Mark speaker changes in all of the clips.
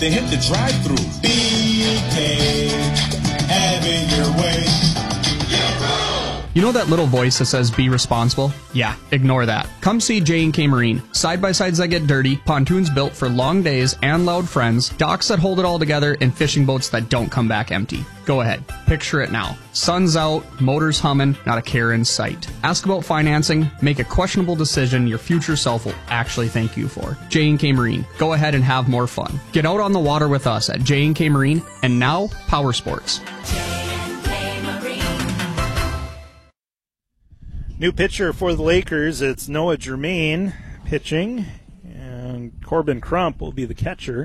Speaker 1: then hit the drive-thru. BK, have it your way.
Speaker 2: You know that little voice that says be responsible? Yeah, ignore that. Come see J&K Marine. Side-by-sides that get dirty, pontoons built for long days and loud friends, docks that hold it all together, and fishing boats that don't come back empty. Go ahead. Picture it now. Sun's out, motors humming, not a care in sight. Ask about financing, make a questionable decision your future self will actually thank you for. J&K Marine. Go ahead and have more fun. Get out on the water with us at J&K Marine, and now Power Sports.
Speaker 3: New pitcher for the Lakers, it's Noah Germain pitching, and Corbin Crump will be the catcher.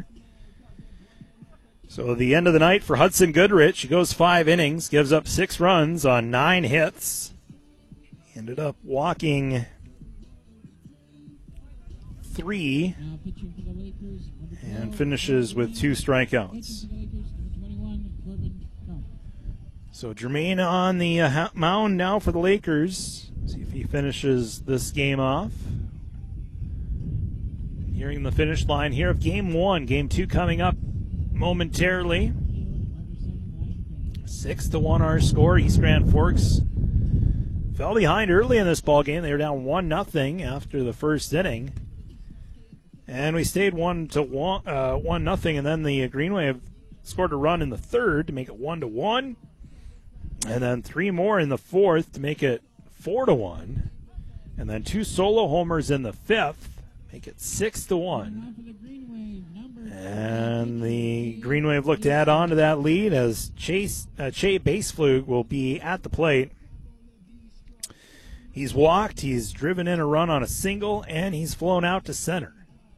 Speaker 3: So the end of the night for Hudson Goodrich. He goes 5 innings, gives up 6 runs on 9 hits. He ended up walking 3 and finishes with 2 strikeouts. So Germain on the mound now for the Lakers. See if he finishes this game off. Nearing the finish line here of Game 1. Game 2 coming up momentarily. 6-1 our score. East Grand Forks fell behind early in this ball game. They were down 1-0 after the first inning. And we stayed 1-0, and then the Green Wave scored a run in the third to make it 1-1. And then 3 more in the fourth to make it 4-1. And then 2 solo homers in the fifth, make it 6-1. And the Green Wave looked to add on to that lead as Che Baseflug will be at the plate. He's walked, he's driven in a run on a single, and he's flown out to center.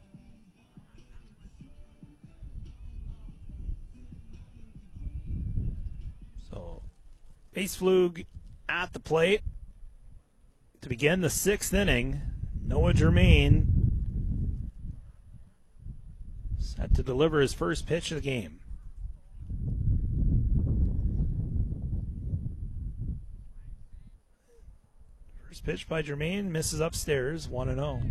Speaker 3: Baseflug at the plate to begin the 6th inning. Noah Germain set to deliver his first pitch of the game. First pitch by Germain misses upstairs, 1-0.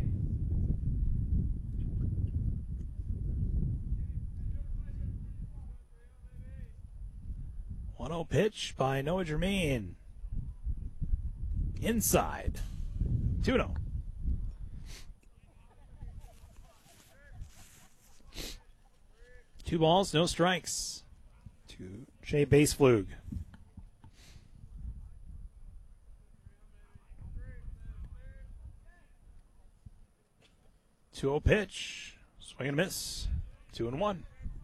Speaker 3: 1-0 pitch by Noah Germain. Inside. 2-0. Two balls, no strikes to Che Baseflug. 2-0 pitch. Swing and miss. 2-1.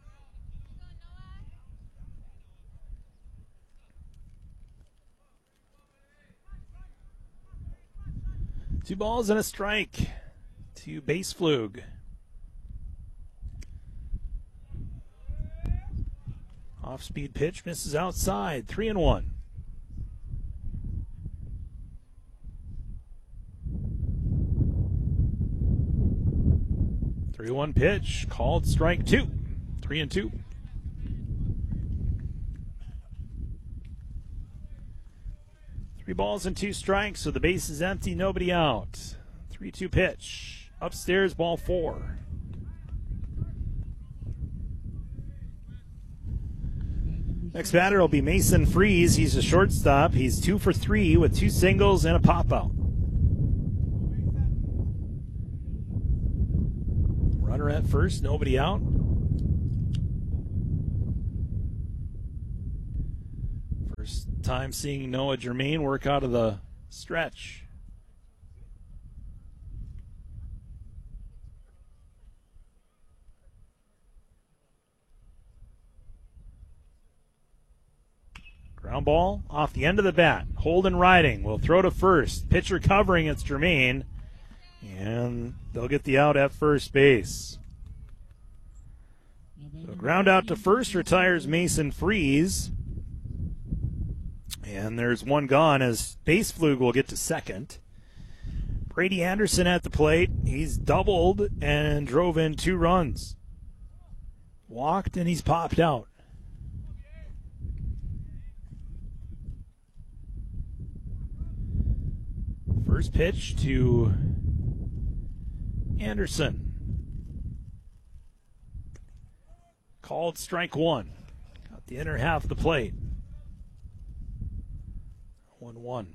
Speaker 3: Two balls and a strike to Baseflug. Off-speed pitch misses outside. 3-1. 3-1 pitch called strike 2. 3-2. Three balls and 2 strikes, so the base is empty, nobody out. 3-2 pitch. Upstairs, ball 4. Next batter will be Mason Freeze. He's a shortstop. He's 2 for 3 with 2 singles and a pop-out. Runner at first, nobody out. First time seeing Noah Germain work out of the stretch. Ground ball off the end of the bat. Holden riding. Will throw to first. Pitcher covering. It's Germain. And they'll get the out at first base. So ground out to first retires Mason Freeze. And there's one gone as Baseflug will get to second. Brady Anderson at the plate. He's doubled and drove in 2 runs. Walked and he's popped out. First pitch to Anderson. Called strike one. Got the inner half of the plate. 1-1.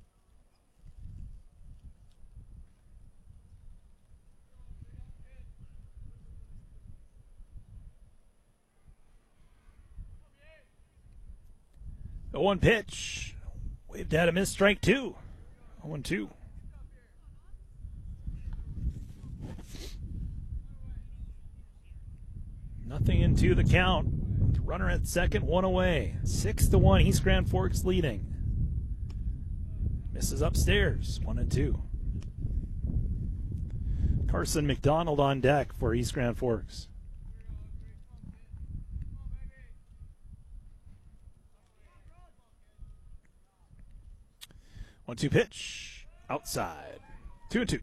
Speaker 3: The 1 pitch. Waved at a miss, strike two. 0-2. Nothing into the count. Runner at second, one away. 6-1, East Grand Forks leading. Misses upstairs, 1-2. Carson McDonald on deck for East Grand Forks. One-two pitch, outside, 2-2.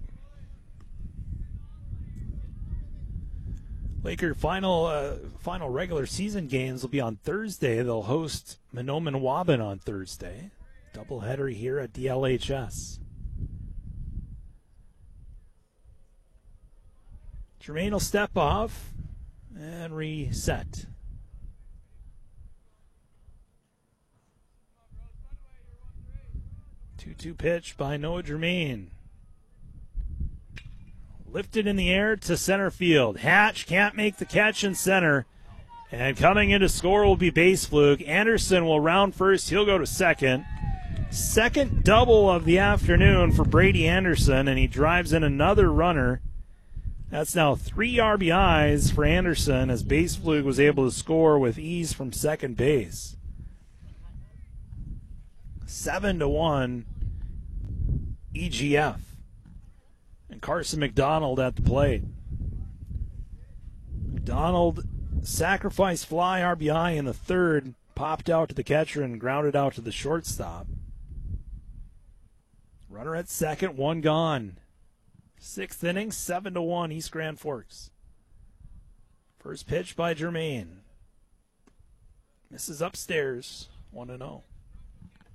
Speaker 3: Laker final regular season games will be on Thursday. They'll host Mahnomen Waban on Thursday. Doubleheader here at DLHS. Jermaine will step off and reset. 2-2 pitch by Noah Jermaine. Lifted in the air to center field. Hatch can't make the catch in center. And coming in to score will be base fluke. Anderson will round first. He'll go to second. Second double of the afternoon for Brady Anderson, and he drives in another runner. That's now 3 RBIs for Anderson as base fluke was able to score with ease from second base. 7-1 EGF. And Carson McDonald at the plate. McDonald sacrifice fly RBI in the third, popped out to the catcher and grounded out to the shortstop. Runner at second, one gone. 6th inning, 7-1 East Grand Forks. First pitch by Jermaine. Misses upstairs, 1-0.